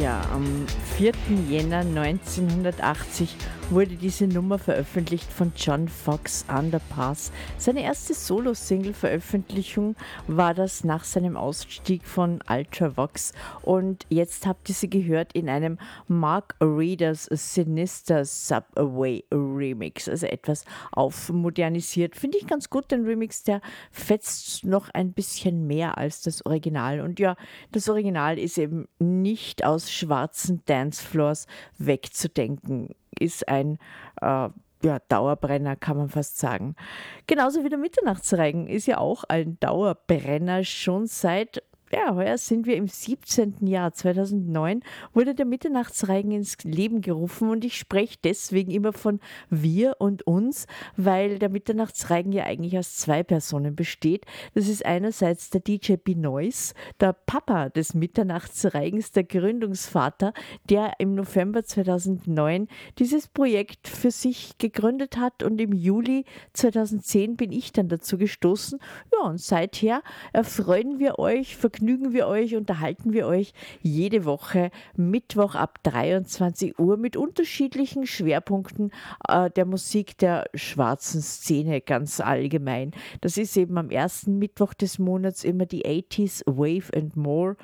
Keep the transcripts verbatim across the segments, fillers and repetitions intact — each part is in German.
Ja, am vierten Jänner neunzehnhundertachtzig wurde diese Nummer veröffentlicht von John Foxx, Underpass. Seine erste Solo-Single-Veröffentlichung war das nach seinem Ausstieg von Ultravox und jetzt habt ihr sie gehört in einem Mark Readers Sinister Subway Remix, also etwas aufmodernisiert. Finde ich ganz gut, den Remix, der fetzt noch ein bisschen mehr als das Original. Und ja, das Original ist eben nicht aus schwarzen Dancefloors wegzudenken, ist ein äh, ja, Dauerbrenner, kann man fast sagen. Genauso wie der Mitternachtsreigen ist ja auch ein Dauerbrenner. Schon seit, ja, heuer sind wir im siebzehnten Jahr, zweitausendneun, wurde der Mitternachtsreigen ins Leben gerufen und ich spreche deswegen immer von wir und uns, weil der Mitternachtsreigen ja eigentlich aus zwei Personen besteht. Das ist einerseits der D J Benoist, der Papa des Mitternachtsreigens, der Gründungsvater, der im November zweitausendneun dieses Projekt für sich gegründet hat und im Juli zweitausendzehn bin ich dann dazu gestoßen. Ja, und seither erfreuen wir euch, vergnügen wir euch, unterhalten wir euch jede Woche Mittwoch ab dreiundzwanzig Uhr mit unterschiedlichen Schwerpunkten äh, der Musik der schwarzen Szene ganz allgemein. Das ist eben am ersten Mittwoch des Monats immer die achtziger Wave and More.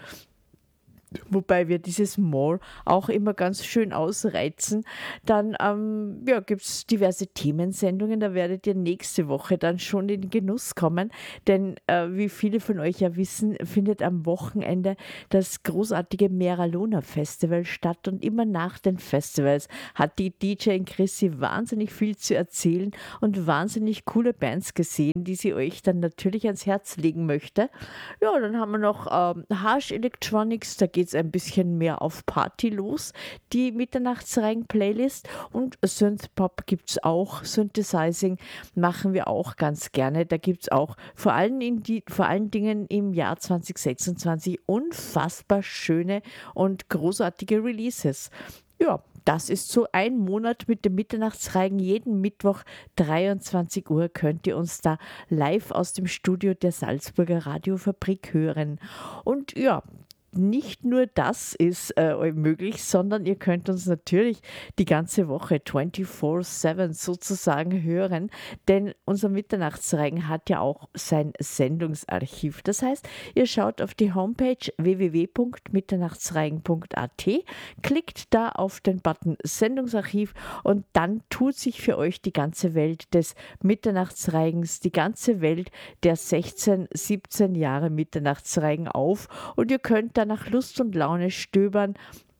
Wobei wir dieses More auch immer ganz schön ausreizen. Dann ähm, ja, gibt es diverse Themensendungen, da werdet ihr nächste Woche dann schon in den Genuss kommen, denn äh, wie viele von euch ja wissen, findet am Wochenende das großartige Meraluna Festival statt und immer nach den Festivals hat die D J Chrissy wahnsinnig viel zu erzählen und wahnsinnig coole Bands gesehen, die sie euch dann natürlich ans Herz legen möchte. Ja, dann haben wir noch ähm, Harsh Electronics, da geht es ein bisschen mehr auf Party los, die Mitternachtsreigen-Playlist und Synthpop gibt es auch, Synthesizing machen wir auch ganz gerne, da gibt es auch vor allem, in die, vor allen Dingen im Jahr zwanzig sechsundzwanzig unfassbar schöne und großartige Releases. Ja, das ist so ein Monat mit dem Mitternachtsreigen. Jeden Mittwoch dreiundzwanzig Uhr könnt ihr uns da live aus dem Studio der Salzburger Radiofabrik hören. Und ja, nicht nur das ist äh, möglich, sondern ihr könnt uns natürlich die ganze Woche vierundzwanzig sieben sozusagen hören, denn unser Mitternachtsreigen hat ja auch sein Sendungsarchiv. Das heißt, ihr schaut auf die Homepage w w w punkt mitternachtsreigen punkt a t, klickt da auf den Button Sendungsarchiv und dann tut sich für euch die ganze Welt des Mitternachtsreigens, die ganze Welt der sechzehn, siebzehn Jahre Mitternachtsreigen auf und ihr könnt dann nach Lust und Laune stöbern.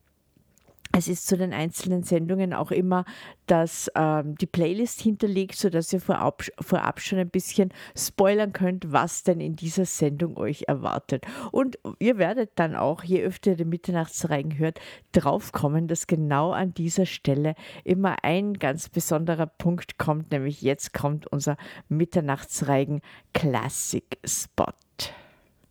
Es ist zu den einzelnen Sendungen auch immer dass ähm, die Playlist hinterlegt, sodass ihr vorab, vorab schon ein bisschen spoilern könnt, was denn in dieser Sendung euch erwartet. Und ihr werdet dann auch, je öfter ihr den Mitternachtsreigen hört, draufkommen, dass genau an dieser Stelle immer ein ganz besonderer Punkt kommt, nämlich jetzt kommt unser Mitternachtsreigen Classic Spot.